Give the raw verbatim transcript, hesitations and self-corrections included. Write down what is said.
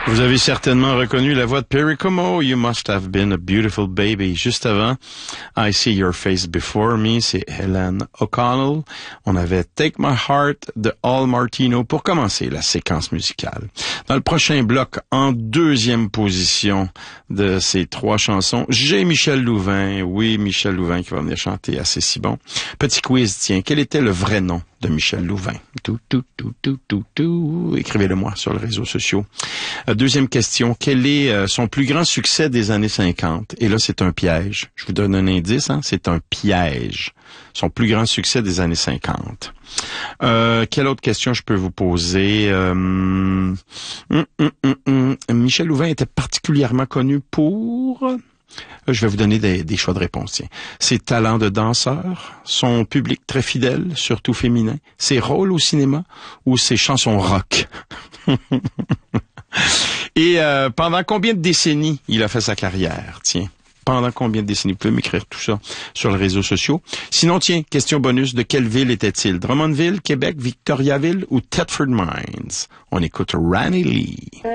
Vous avez certainement reconnu la voix de Perry Como, You Must Have Been a Beautiful Baby. Juste avant, I See Your Face Before Me, c'est Helen O'Connell. On avait Take My Heart de Al Martino pour commencer la séquence musicale. Dans le prochain bloc, en deuxième position de ces trois chansons, j'ai Michel Louvain. Oui, Michel Louvain qui va venir chanter assez si bon. Petit quiz, tiens, quel était le vrai nom de Michel Louvain? Tout, tout, tout, tout, tout, tout. Écrivez-le moi sur les réseaux sociaux. Euh, deuxième question, quel est euh, son plus grand succès des années cinquante? Et là, c'est un piège. Je vous donne un indice, hein? C'est un piège. Son plus grand succès des années cinquante. Euh, quelle autre question je peux vous poser? Euh, hum, hum, hum, hum. Michel Louvain était particulièrement connu pour... Je vais vous donner des, des choix de réponse. Tiens. Ses talents de danseur, son public très fidèle, surtout féminin, ses rôles au cinéma ou ses chansons rock. Et euh, pendant combien de décennies il a fait sa carrière? Tiens, pendant combien de décennies? Vous pouvez m'écrire tout ça sur les réseaux sociaux. Sinon, tiens, question bonus, de quelle ville était-il? Drummondville, Québec, Victoriaville ou Thetford Mines? On écoute Ranny Lee.